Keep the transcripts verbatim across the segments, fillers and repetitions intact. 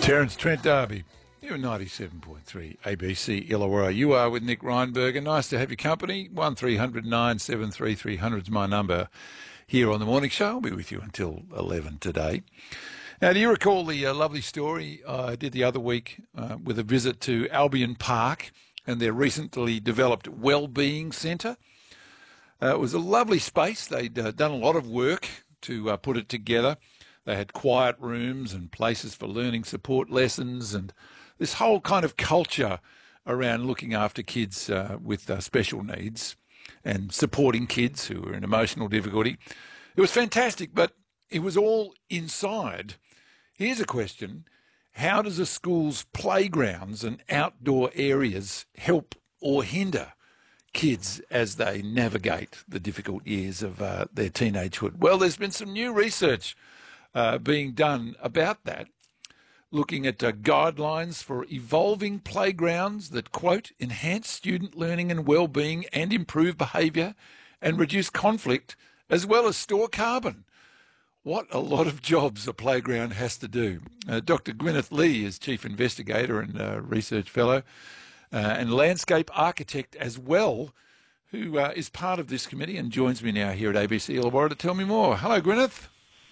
Terence Trent D'Arby, you're ninety-seven point three A B C Illawarra. You are with Nick Reinberger. Nice to have your company. one three hundred nine seven three three hundred is my number here on The Morning Show. I'll be with you until eleven today. Now, do you recall the uh, lovely story I did the other week uh, with a visit to Albion Park and their recently developed Wellbeing Centre? Uh, it was a lovely space. They'd uh, done a lot of work to uh, put it together. They had quiet rooms and places for learning support lessons and this whole kind of culture around looking after kids uh, with uh, special needs and supporting kids who were in emotional difficulty. It was fantastic, but it was all inside. Here's a question. How does a school's playgrounds and outdoor areas help or hinder kids as they navigate the difficult years of uh, their teenagehood? Well, there's been some new research uh, being done about that, looking at uh, guidelines for evolving playgrounds that, quote, enhance student learning and well-being and improve behaviour and reduce conflict, as well as store carbon. What a lot of jobs a playground has to do. Uh, Doctor Gwyneth Lee is Chief Investigator and uh, Research Fellow uh, and Landscape Architect as well, who uh, is part of this committee and joins me now here at A B C Illawarra to tell me more. Hello, Gwyneth.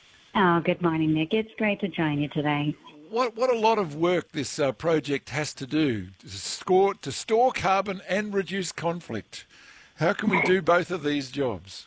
Oh, good morning, Nick. It's great to join you today. What what a lot of work this uh, project has to do to, score, to store carbon and reduce conflict. How can we do both of these jobs?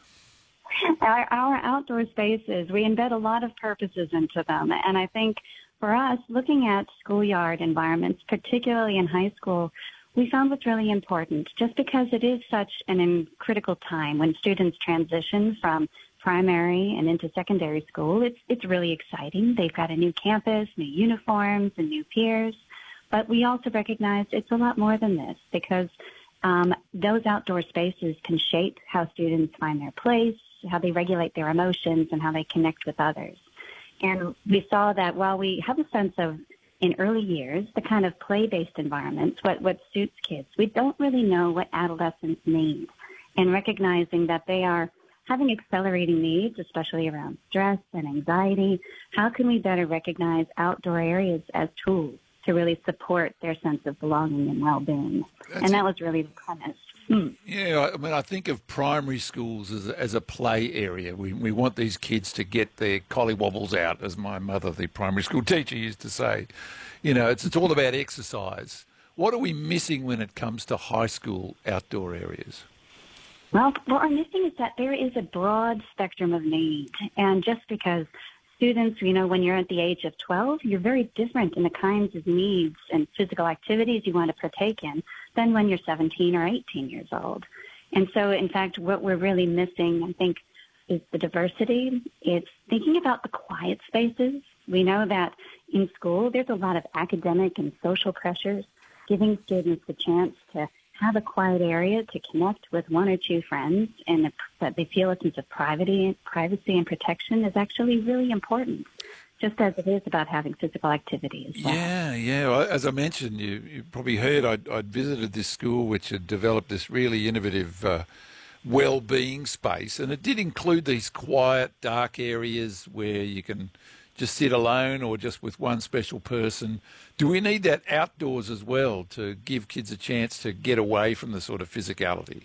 Our, our outdoor spaces, we embed a lot of purposes into them. And I think for us, looking at schoolyard environments, particularly in high school, we found what's really important, just because it is such an in critical time when students transition from primary and into secondary school. It's it's really exciting. They've got a new campus, new uniforms, and new peers. But we also recognize it's a lot more than this, because um, those outdoor spaces can shape how students find their place, how they regulate their emotions, and how they connect with others. And we saw that while we have a sense of, in early years, the kind of play-based environments, what, what suits kids, we don't really know what adolescents need. And recognizing that they are having accelerating needs, especially around stress and anxiety, how can we better recognize outdoor areas as tools to really support their sense of belonging and well-being? That's and that was really the premise. Hmm. Yeah, I mean, I think of primary schools as a, as a play area. We we want these kids to get their collywobbles out, as my mother, the primary school teacher, used to say. You know, it's it's all about exercise. What are we missing when it comes to high school outdoor areas? Well, what we're missing is that there is a broad spectrum of need. And just because students, you know, when you're at the age of twelve, you're very different in the kinds of needs and physical activities you want to partake in than when you're seventeen or eighteen years old. And so, in fact, what we're really missing, I think, is the diversity. It's thinking about the quiet spaces. We know that in school there's a lot of academic and social pressures, giving students the chance to have a quiet area to connect with one or two friends and that they feel a sense of privacy, privacy and protection is actually really important, just as it is about having physical activity as well. Yeah, yeah. Well, as I mentioned, you, you probably heard I'd, I'd visited this school which had developed this really innovative uh, well-being space, and it did include these quiet, dark areas where you can just sit alone or just with one special person. Do we need that outdoors as well to give kids a chance to get away from the sort of physicality?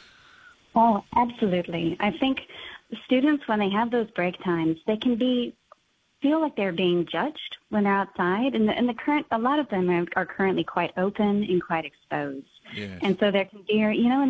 Oh, absolutely. I think students, when they have those break times, they can be feel like they're being judged when they're outside. And the, and the current, a lot of them are, are currently quite open and quite exposed. Yes. And so there can be, you know,